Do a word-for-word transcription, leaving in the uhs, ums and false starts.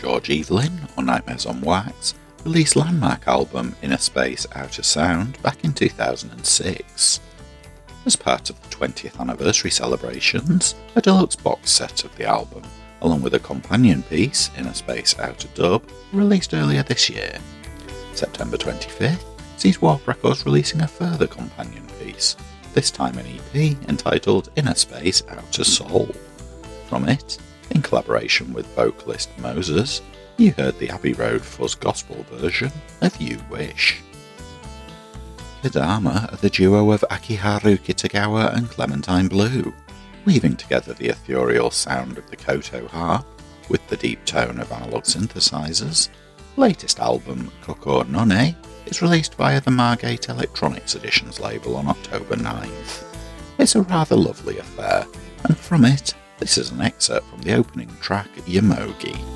George Evelyn, or Nightmares on Wax, released landmark album Inner Space Outer Sound back in two thousand six. As part of the twentieth anniversary celebrations, a deluxe box set of the album, along with a companion piece, Inner Space Outer Dub, released earlier this year. September twenty-fifth sees Warp Records releasing a further companion piece, this time an E P entitled Inner Space Outer Soul. From it, in collaboration with vocalist Moses, you heard the Abbey Road Fuzz Gospel version of You Wish. Kodama are the duo of Akiharu Kitagawa and Clementine Blue, weaving together the ethereal sound of the koto harp with the deep tone of analog synthesizers. Latest album, Koko None, is released via the Margate Electronics Editions label on October ninth. It's a rather lovely affair, and from it, this is an excerpt from the opening track, Yamogi.